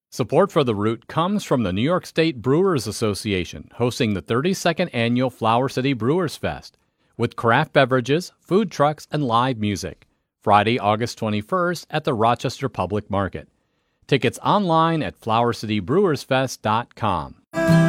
Support for The Root comes from the New York State Brewers Association, hosting the 32nd Annual Flower City Brewers Fest, with craft beverages, food trucks, and live music. Friday, August 21st at the Rochester Public Market. Tickets online at flowercitybrewersfest.com.